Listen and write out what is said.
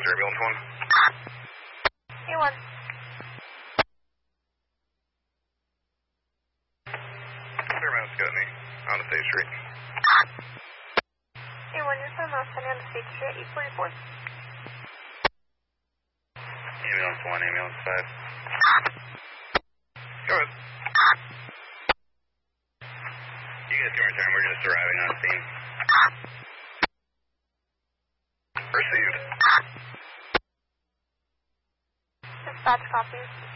Roger, ambulance 1. A1. Paramount Scotney, on the State Street. A1, you're Paramount Scotney on the State Street, 844. Ambulance 1, ambulance 5. Go ahead. You guys can return, we're just arriving on scene. Received. Dispatch copies.